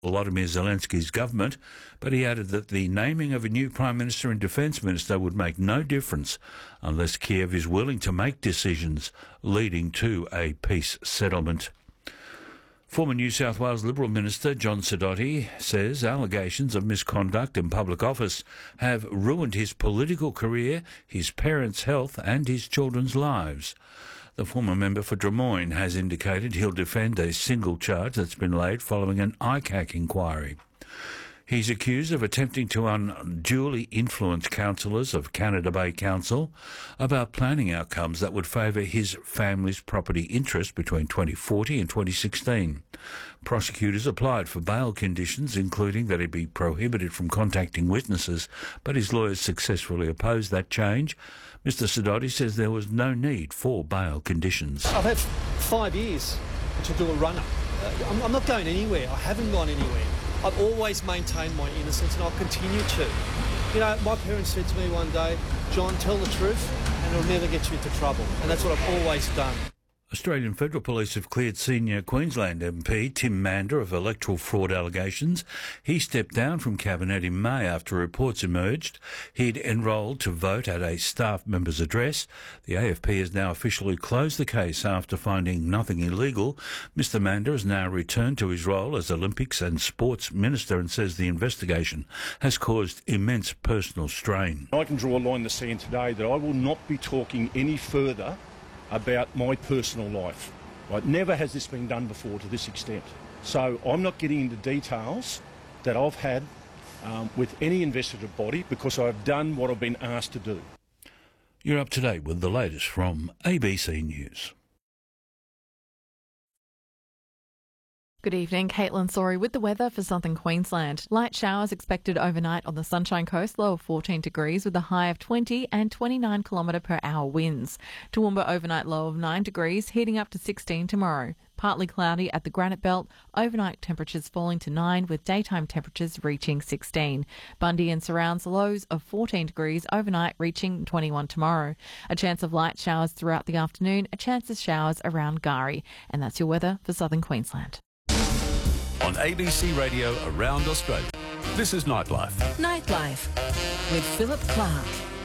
Volodymyr Zelensky's government, but he added that the naming of a new Prime Minister and Defence Minister would make no difference unless Kiev is willing to make decisions leading to a peace settlement. Former New South Wales Liberal Minister John Sidoti says allegations of misconduct in public office have ruined his political career, his parents' health and his children's lives. The former member for Drummoyne has indicated he'll defend a single charge that's been laid following an ICAC inquiry. He's accused of attempting to unduly influence councillors of Canada Bay Council about planning outcomes that would favour his family's property interest between 2040 and 2016. Prosecutors applied for bail conditions, including that he be prohibited from contacting witnesses, but his lawyers successfully opposed that change. Mr Sidoti says there was no need for bail conditions. I've had 5 years to do a run-up. I'm not going anywhere. I haven't gone anywhere. I've always maintained my innocence and I'll continue to. You know, my parents said to me one day, John, tell the truth and it'll never get you into trouble. And that's what I've always done. Australian Federal Police have cleared senior Queensland MP Tim Mander of electoral fraud allegations. He stepped down from Cabinet in May after reports emerged he'd enrolled to vote at a staff member's address. The AFP has now officially closed the case after finding nothing illegal. Mr Mander has now returned to his role as Olympics and Sports Minister and says the investigation has caused immense personal strain. I can draw a line in the sand today that I will not be talking any further about my personal life. Right? Never has this been done before to this extent. So I'm not getting into details that I've had with any investigative body because I've done what I've been asked to do. You're up to date with the latest from ABC News. Good evening, Caitlin Sorry with the weather for southern Queensland. Light showers expected overnight on the Sunshine Coast, low of 14 degrees with a high of 20 and 29 km/h winds. Toowoomba overnight low of 9 degrees, heating up to 16 tomorrow. Partly cloudy at the Granite Belt, overnight temperatures falling to 9 with daytime temperatures reaching 16. Bundy and surrounds lows of 14 degrees overnight reaching 21 tomorrow. A chance of light showers throughout the afternoon, a chance of showers around Gari. And that's your weather for southern Queensland. On ABC Radio around Australia, this is Nightlife. Nightlife with Philip Clark.